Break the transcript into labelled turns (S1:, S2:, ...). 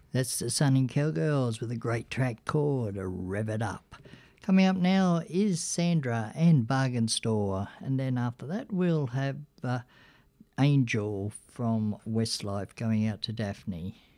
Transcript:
S1: That's the Sunny Cowgirls with a great track called Rev It Up. Coming up now is Sandra and Bargain Store, and then after that we'll have Angel from Westlife going out to Daphne.